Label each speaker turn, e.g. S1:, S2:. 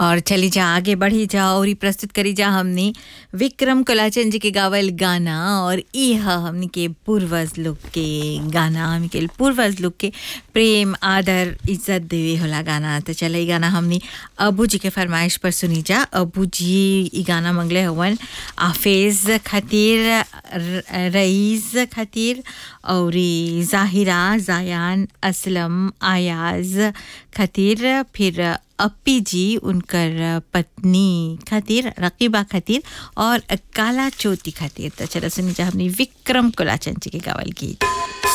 S1: और चली जा आगे बढ़ी जा और ही प्रस्तुत करी जा हमने विक्रम कोलाचन जी के गावल गाना और यह हमने के पूर्वज लोग के गाना हमने के पूर्वज लोग के प्रेम आदर इज्जत देवे होला गाना। तो चले गाना हमने अबू जी के फरमाइश पर सुनी जा। अबू जी ई गाना मंगले हवन आफेज खातिर रईस खातिर और जाहिरा जायान असलम आयाज खातिर फिर अपी जी उनकर पत्नी खातिर रकीबा खातिर और काला चोटी खातिर। तो चलो सुनी जा हमने विक्रम कोलाचन जी के गावल गीत।